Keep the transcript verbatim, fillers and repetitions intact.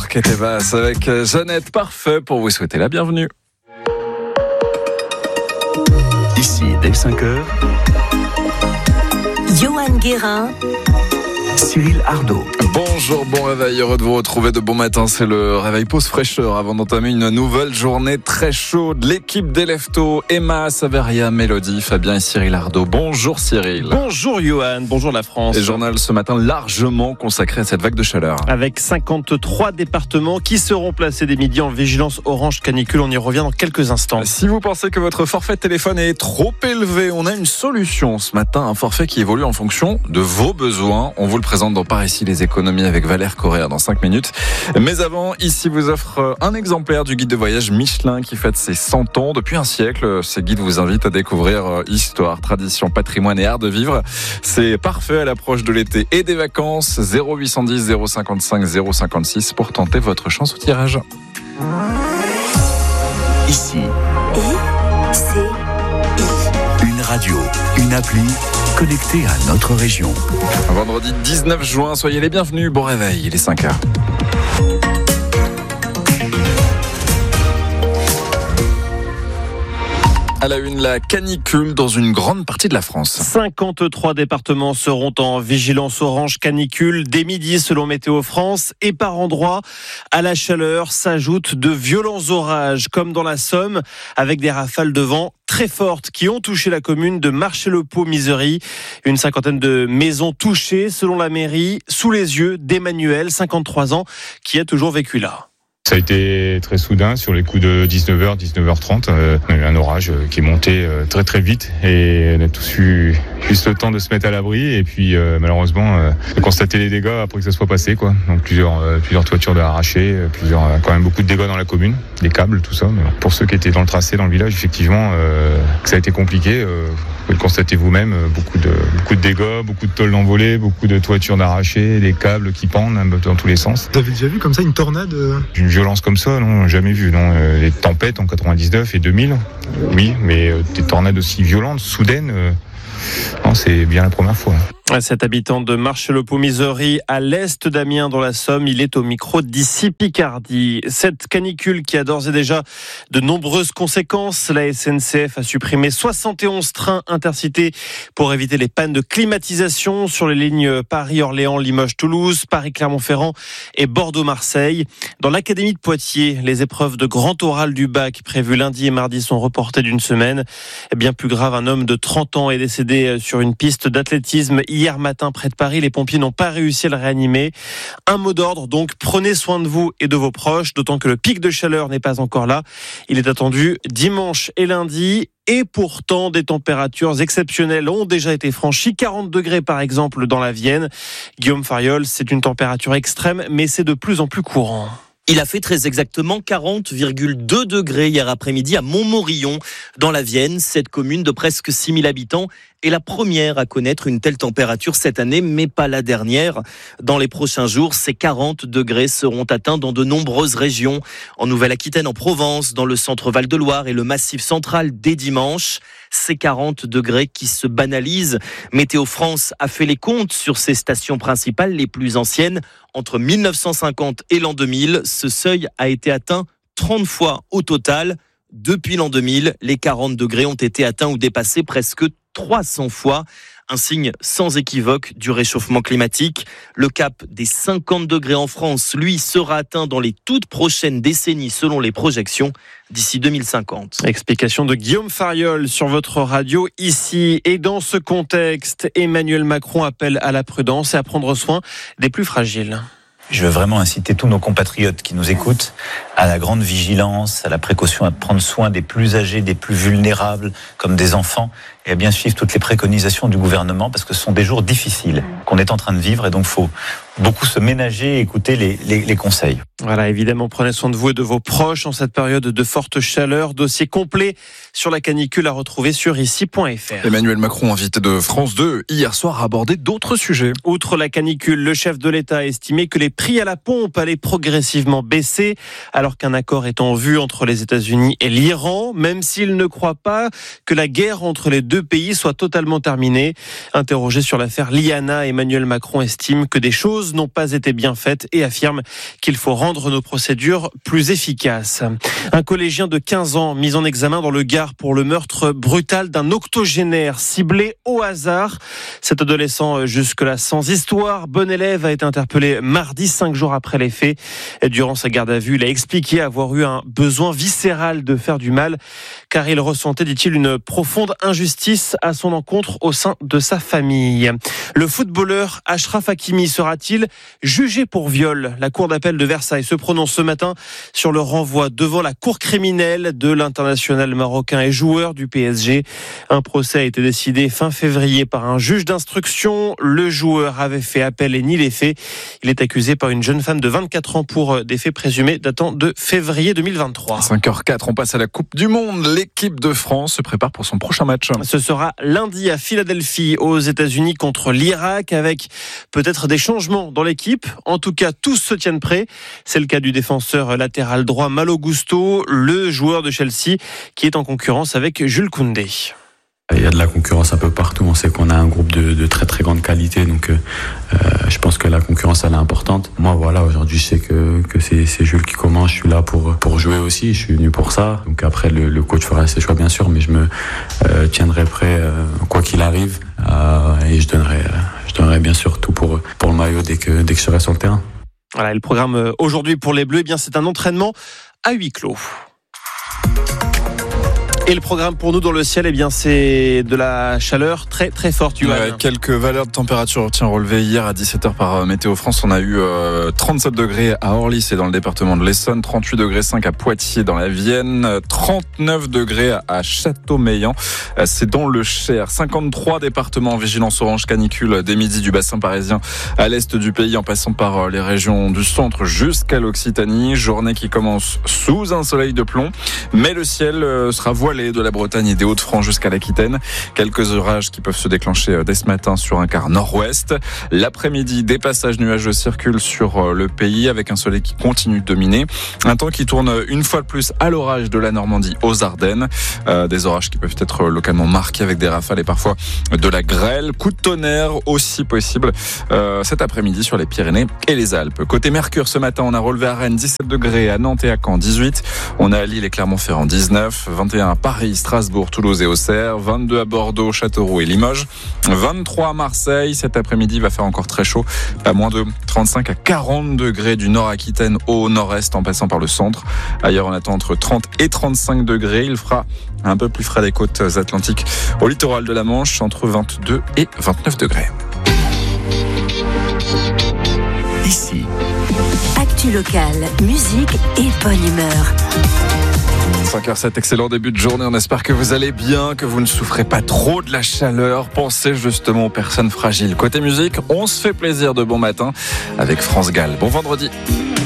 Marc était basse avec Jeannette Parfait pour vous souhaiter la bienvenue. Ici, dès cinq heures, Johan Guérin, Cyril Ardo. Bonjour, bon réveil, heureux de vous retrouver de bon matin. C'est le réveil pause fraîcheur avant d'entamer une nouvelle journée très chaude. L'équipe d'élèves tôt, Emma, Saveria, Mélodie, Fabien et Cyril Ardo. Bonjour Cyril. Bonjour Johan, bonjour la France. Et journal ce matin largement consacré à cette vague de chaleur. Avec cinquante-trois départements qui seront placés dès midi en vigilance orange canicule. On y revient dans quelques instants. Si vous pensez que votre forfait de téléphone est trop élevé, on a une solution ce matin. Un forfait qui évolue en fonction de vos besoins. On vous le présente dans Par ici les économies avec Valère Correa dans cinq minutes. Mais avant, ici vous offre un exemplaire du guide de voyage Michelin qui fête ses cent ans. Depuis un siècle, ces guides vous invitent à découvrir histoire, tradition, patrimoine et art de vivre. C'est parfait à l'approche de l'été et des vacances. zéro huit cent dix zéro cinquante-cinq zéro cinquante-six pour tenter votre chance au tirage. Ici, I, C, I. une radio, une appli connectée à notre région. Vendredi dix-neuf juin, soyez les bienvenus. Bon réveil, il est cinq heures. À la une, la canicule dans une grande partie de la France. cinquante-trois départements seront en vigilance orange canicule dès midi selon Météo France. Et par endroits, à la chaleur s'ajoutent de violents orages, comme dans la Somme, avec des rafales de vent très fortes qui ont touché la commune de Marché-le-Pau-Misery. Une cinquantaine de maisons touchées selon la mairie, sous les yeux d'Emmanuel, cinquante-trois ans, qui a toujours vécu là. Ça a été très soudain, sur les coups de dix-neuf heures, dix-neuf heures trente. Euh, on a eu un orage qui est monté euh, très très vite et on a tous eu juste le temps de se mettre à l'abri et puis euh, malheureusement euh, de constater les dégâts après que ça soit passé, quoi. Donc plusieurs, euh, plusieurs toitures d'arrachées, plusieurs, euh, quand même beaucoup de dégâts dans la commune, des câbles, tout ça. Mais bon, pour ceux qui étaient dans le tracé, dans le village, effectivement, euh, ça a été compliqué. Euh, vous pouvez le constater vous-même, beaucoup de, beaucoup de dégâts, beaucoup de tôles envolées, beaucoup de toitures d'arrachées, des câbles qui pendent dans tous les sens. Vous avez déjà vu comme ça une tornade ? Une violence comme ça, non, jamais vu. Non, euh, les tempêtes en quatre-vingt-dix-neuf et deux mille, oui, mais euh, des tornades aussi violentes, soudaines, euh, non, c'est bien la première fois. Cet habitant de Marché-le-Pau-Misery, à l'est d'Amiens dans la Somme, il est au micro d'ici Picardie. Cette canicule qui a d'ores et déjà de nombreuses conséquences. La S N C F a supprimé soixante et onze trains intercités pour éviter les pannes de climatisation sur les lignes Paris-Orléans, Limoges-Toulouse, Paris-Clermont-Ferrand et Bordeaux-Marseille. Dans l'académie de Poitiers, les épreuves de grand oral du bac prévues lundi et mardi sont reportées d'une semaine. Et bien plus grave, un homme de trente ans est décédé sur une piste d'athlétisme hier matin près de Paris. Les pompiers n'ont pas réussi à le réanimer. Un mot d'ordre donc, prenez soin de vous et de vos proches, d'autant que le pic de chaleur n'est pas encore là. Il est attendu dimanche et lundi. Et pourtant, des températures exceptionnelles ont déjà été franchies. quarante degrés par exemple dans la Vienne. Guillaume Fariol, c'est une température extrême, mais c'est de plus en plus courant. Il a fait très exactement quarante virgule deux degrés hier après-midi à Montmorillon, dans la Vienne. Cette commune de presque six mille habitants est la première à connaître une telle température cette année, mais pas la dernière. Dans les prochains jours, ces quarante degrés seront atteints dans de nombreuses régions. En Nouvelle-Aquitaine, en Provence, dans le centre Val-de-Loire et le Massif central dès dimanche. Ces quarante degrés qui se banalisent. Météo France a fait les comptes sur ces stations principales les plus anciennes. Entre mille neuf cent cinquante et l'an deux mille, ce seuil a été atteint trente fois au total. Depuis l'an deux mille, les quarante degrés ont été atteints ou dépassés presque trois cents fois. Un signe sans équivoque du réchauffement climatique. Le cap des cinquante degrés en France, lui, sera atteint dans les toutes prochaines décennies selon les projections d'ici deux mille cinquante. Explication de Guillaume Fariol sur votre radio ici. Et dans ce contexte, Emmanuel Macron appelle à la prudence et à prendre soin des plus fragiles. Je veux vraiment inciter tous nos compatriotes qui nous écoutent à la grande vigilance, à la précaution, à prendre soin des plus âgés, des plus vulnérables, comme des enfants, et à bien suivre toutes les préconisations du gouvernement, parce que ce sont des jours difficiles qu'on est en train de vivre, et donc il faut beaucoup se ménager et écouter les, les, les conseils. Voilà, évidemment, prenez soin de vous et de vos proches en cette période de forte chaleur. Dossier complet sur la canicule à retrouver sur ici point f r. Emmanuel Macron, invité de France deux, hier soir, a abordé d'autres sujets. Outre la canicule, le chef de l'État a estimé que les prix à la pompe allaient progressivement baisser, alors qu'un accord est en vue entre les États-Unis et l'Iran, même s'il ne croit pas que la guerre entre les deux deux pays soit totalement terminée. Interrogé sur l'affaire Liana, Emmanuel Macron estime que des choses n'ont pas été bien faites et affirme qu'il faut rendre nos procédures plus efficaces. Un collégien de quinze ans mis en examen dans le Gard pour le meurtre brutal d'un octogénaire ciblé au hasard. Cet adolescent jusque-là sans histoire, bon élève, a été interpellé mardi, cinq jours après les faits. Durant sa garde à vue, il a expliqué avoir eu un besoin viscéral de faire du mal, car il ressentait, dit-il, une profonde injustice à son encontre au sein de sa famille. Le footballeur Achraf Hakimi sera-t-il jugé pour viol ? La cour d'appel de Versailles se prononce ce matin sur le renvoi devant la cour criminelle de l'international marocain et joueur du P S G. Un procès a été décidé fin février par un juge d'instruction. Le joueur avait fait appel et nie les faits. Il est accusé par une jeune femme de vingt-quatre ans pour des faits présumés datant de février deux mille vingt-trois. cinq heures zéro quatre, on passe à la Coupe du Monde. L'équipe de France se prépare pour son prochain match. Ce sera lundi à Philadelphie, aux États-Unis, contre l'Irak, avec peut-être des changements dans l'équipe. En tout cas, tous se tiennent prêts. C'est le cas du défenseur latéral droit Malo Gusto, le joueur de Chelsea, qui est en concurrence avec Jules Koundé. Il y a de la concurrence un peu partout. On sait qu'on a un groupe de, de très très grande qualité, donc euh, je pense que la concurrence elle est importante. Moi voilà, aujourd'hui je sais que que c'est, c'est Jules qui commence. Je suis là pour pour jouer aussi. Je suis venu pour ça. Donc après le, le coach fera ses choix bien sûr, mais je me euh, tiendrai prêt euh, quoi qu'il arrive euh, et je donnerai euh, je donnerai bien sûr tout pour pour le maillot dès que dès que je serai sur le terrain. Voilà, le programme aujourd'hui pour les Bleus, eh bien c'est un entraînement à huis clos. Et le programme pour nous dans le ciel, eh bien, c'est de la chaleur très très forte. Ouais, quelques valeurs de température tiens relevées hier à dix-sept heures par Météo France. On a eu euh, trente-sept degrés à Orly, c'est dans le département de l'Essonne, trente-huit degrés cinq à Poitiers dans la Vienne, trente-neuf degrés à Châteaumeillan, c'est dans le Cher. cinquante-trois départements en vigilance orange canicule dès midi du bassin parisien à l'est du pays en passant par les régions du centre jusqu'à l'Occitanie. Journée qui commence sous un soleil de plomb, mais le ciel sera voilé de la Bretagne et des Hauts-de-France jusqu'à l'Aquitaine. Quelques orages qui peuvent se déclencher dès ce matin sur un quart nord-ouest. L'après-midi, des passages nuageux circulent sur le pays avec un soleil qui continue de dominer. Un temps qui tourne une fois de plus à l'orage de la Normandie aux Ardennes. Euh, des orages qui peuvent être localement marqués avec des rafales et parfois de la grêle. Coup de tonnerre aussi possible euh, cet après-midi sur les Pyrénées et les Alpes. Côté Mercure, ce matin, on a relevé à Rennes dix-sept degrés, à Nantes et à Caen dix-huit. On a à Lille et Clermont-Ferrand dix-neuf, vingt et un à Paris, Strasbourg, Toulouse et Auxerre, vingt-deux à Bordeaux, Châteauroux et Limoges, vingt-trois à Marseille. Cet après-midi, il va faire encore très chaud, à moins de trente-cinq à quarante degrés du nord-Aquitaine au nord-est en passant par le centre. Ailleurs, on attend entre trente et trente-cinq degrés. Il fera un peu plus frais des côtes atlantiques au littoral de la Manche, entre vingt-deux et vingt-neuf degrés. Ici. Actu locale, musique et bonne humeur. cinq heures sept, excellent début de journée. On espère que vous allez bien, que vous ne souffrez pas trop de la chaleur. Pensez justement aux personnes fragiles. Côté musique, on se fait plaisir de bon matin avec France Gall. Bon vendredi.